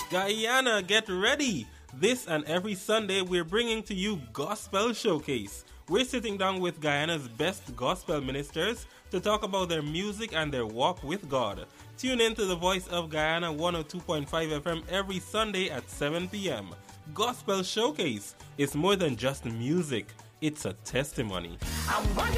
Guyana, get ready! This and every Sunday we're bringing to you Gospel Showcase. We're sitting down with Guyana's best gospel ministers to talk about their music and their walk with God. Tune in to the Voice of Guyana 102.5 FM every Sunday at 7 p.m. Gospel Showcase is more than just music. It's a testimony.